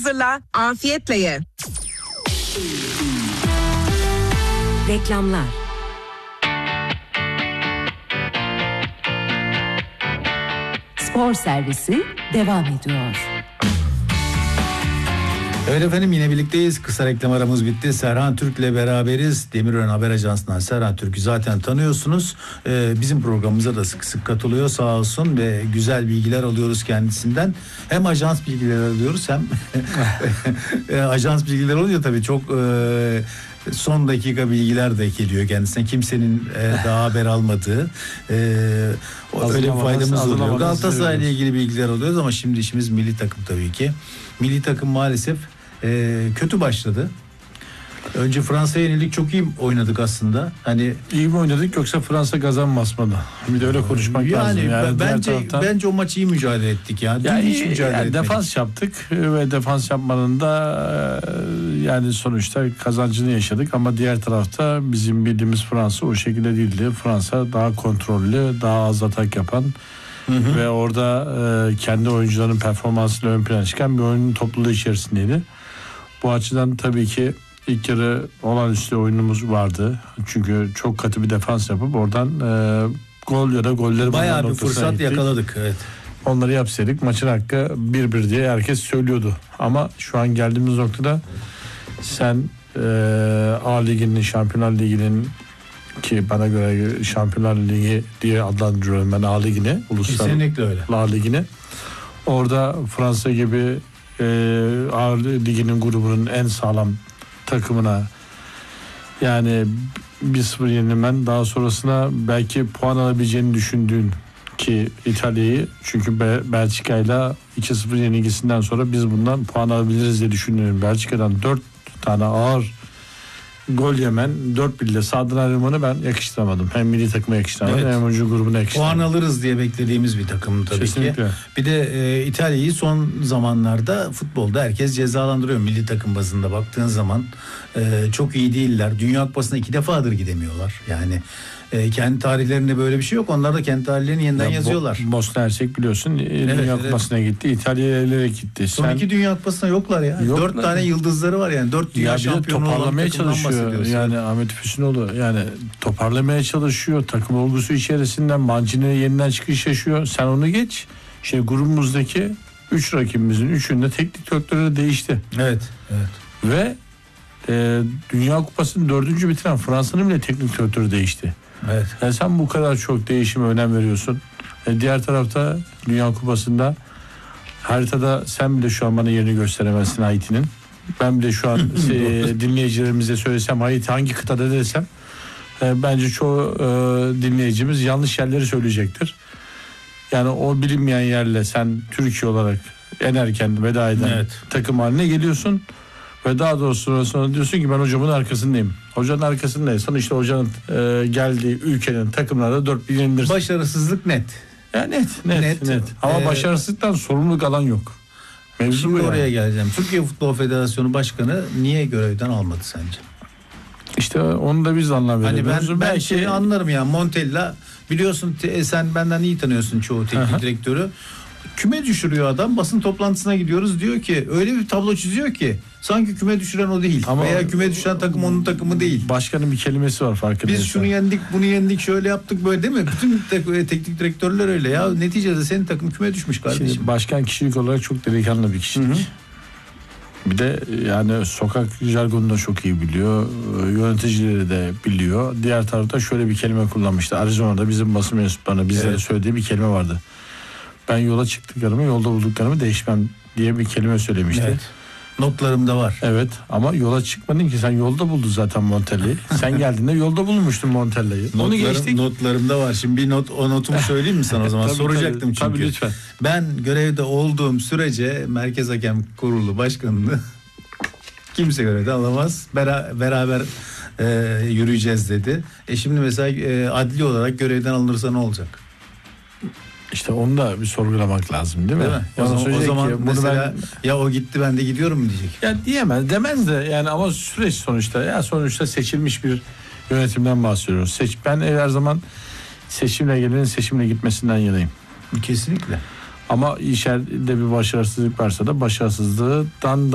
hazırla, afiyetle ye. Reklamlar. Spor servisi devam ediyor. Evet efendim, yine birlikteyiz. Kısa reklam aramız bitti. Serhan Türk'le beraberiz. Demirören Haber Ajansı'ndan Serhan Türk'ü zaten tanıyorsunuz. Bizim programımıza da sık sık katılıyor sağ olsun ve güzel bilgiler alıyoruz kendisinden. Hem ajans bilgileri alıyoruz hem ajans bilgileri oluyor tabii çok... son dakika bilgiler de geliyor kendisine. Kimsenin daha haber almadığı öyle bir faydamız oluyor. Galatasaray ile ilgili bilgiler alıyoruz ama şimdi işimiz milli takım tabii ki. Milli takım maalesef kötü başladı. Önce Fransa'ya yenilik, çok iyi oynadık aslında. Hani iyi mi oynadık yoksa Fransa kazanmaz mı da? Bir de öyle konuşmak lazım. Yani bence o maçı iyi mücadele ettik ya. Defans yaptık ve defans yapmanın da yani sonuçta kazancını yaşadık ama diğer tarafta bizim bildiğimiz Fransa o şekilde değildi. Fransa daha kontrollü, daha az atak yapan ve orada kendi oyuncularının performansıyla ön plana çıkan bir oyunun topluluğu içerisindeydi. Bu açıdan tabii ki İlk yarı olağanüstü oyunumuz vardı. Çünkü çok katı bir defans yapıp oradan gol ya da golleri bayağı bir fırsat gittik. Yakaladık. Evet. Onları yapsaydık maçın hakkı 1-1 diye herkes söylüyordu. Ama şu an geldiğimiz noktada sen A Ligi'nin, Şampiyonlar Ligi'nin, ki bana göre Şampiyonlar Ligi diye adlandırıyorum ben A Ligi'ni. Kesinlikle öyle. A Ligi'ni. Orada Fransa gibi A Ligi'nin grubunun en sağlam takımına yani 1-0 yenilmen, daha sonrasına belki puan alabileceğini düşündüğün ki İtalya'yı, çünkü Belçika'yla 2-0 yenilgisinden sonra biz bundan puan alabiliriz diye düşünüyorum. Belçika'dan 4 tane ağır gol yemen, 4-1 ile sağdan ayrılmanı ben yakıştıramadım. Hem milli takıma yakıştıramadım, evet, hem oyuncu grubuna yakıştıramadım. Puan alırız diye beklediğimiz bir takım tabii. Kesinlikle. Ki. Bir de İtalya'yı son zamanlarda futbolda herkes cezalandırıyor. Milli takım bazında baktığın zaman çok iyi değiller. Dünya Kupası'na 2 defadır gidemiyorlar. Yani kendi tarihlerinde böyle bir şey yok. Onlar da kendi tarihlerini yeniden yazıyorlar. Bosna Hersek biliyorsun Dünya Kupası'na gitti. İtalya'ya elerek gitti. Son 2 Dünya Kupası'na yoklar ya. 4 tane yıldızları var yani. 4 dünya şampiyonu toparlamaya çalışıyor. Yani Ahmet Füsunoğlu yani toparlamaya çalışıyor. Takım olgusu içerisinden Mancini'ye yeniden çıkış yaşıyor. Sen onu geç. Grubumuzdaki 3 rakibimizin 3'ünde teknik direktörleri değişti. Evet. Ve Dünya Kupası'nın 4. bitiren Fransa'nın bile teknik direktörü değişti. Evet. Yani sen bu kadar çok değişime önem veriyorsun. Diğer tarafta Dünya Kupası'nda haritada sen bile şu an bana yerini gösteremezsin Haiti'nin. Ben bile şu an dinleyicilerimize söylesem Haiti hangi kıtada desem bence çoğu dinleyicimiz yanlış yerleri söyleyecektir. Yani o bilinmeyen yerle sen Türkiye olarak en erken veda eden takım haline geliyorsun. Ve daha doğrusu sonra diyorsun ki ben hocamın arkasındayım. Hocanın arkasındaysan işte hocanın geldiği ülkenin takımlarda 4-1 yenilirsin. Başarısızlık net. Ya net. Ama başarısızlıktan sorumluluk alan yok. Mevzu şimdi oraya geleceğim. Türkiye Futbol Federasyonu Başkanı niye görevden almadı sence? İşte onu da biz anlamıyoruz. Hani ben şeyi anlarım ya, Montella biliyorsun, sen benden iyi tanıyorsun çoğu teknik direktörü. Küme düşürüyor adam, basın toplantısına gidiyoruz, diyor ki öyle bir tablo çiziyor ki sanki küme düşüren o değil. Ama veya küme düşen takım onun takımı değil. Başkanın bir kelimesi var farkındaysan. Biz şunu yendik, bunu yendik, şöyle yaptık, böyle değil mi? Bütün teknik direktörler öyle ya. Neticede senin takım küme düşmüş kardeşim. Şimdi başkan kişilik olarak çok delikanlı bir kişilik. Hı-hı. Bir de yani sokak jargonunu da çok iyi biliyor. Yöneticileri de biliyor. Diğer tarafta şöyle bir kelime kullanmıştı. Arizona'da bizim basın mensuplarına bizlere söylediği bir kelime vardı. Ben yola çıktıklarımı, yolda bulduklarımı değişmem diye bir kelime söylemişti. Evet. Notlarımda var. Evet, ama yola çıkmadın ki, sen yolda buldun zaten Montella'yı. Sen geldiğinde yolda bulmuştun Montella'yı. Onu geçtik. Notlarımda var. Şimdi bir notumu söyleyeyim mi sana o zaman? Soracaktım çünkü. Tabii lütfen. Ben görevde olduğum sürece Merkez Hakem Kurulu Başkanı'nı kimse görevden alamaz. Beraber yürüyeceğiz dedi. Şimdi mesela adli olarak görevden alınırsa ne olacak? İşte onu da bir sorgulamak lazım değil mi? O zaman mesela ya o gitti ben de gidiyorum mu diyecek. Ya demez de yani, ama süreç sonuçta seçilmiş bir yönetimden bahsediyoruz. Ben her zaman seçimle gelenin seçimle gitmesinden yanayım. Kesinlikle. Ama içeride bir başarısızlık varsa da başarısızlıktan